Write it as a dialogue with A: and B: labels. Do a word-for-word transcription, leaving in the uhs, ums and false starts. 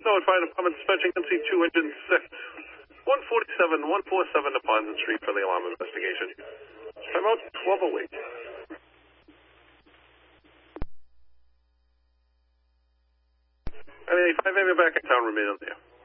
A: Norwood Fire Department dispatching M C two engine one forty-seven, one forty-seven to Ponson Street for the alarm investigation. Time out twelve oh eight. I mean, five A M back in town, remain on there.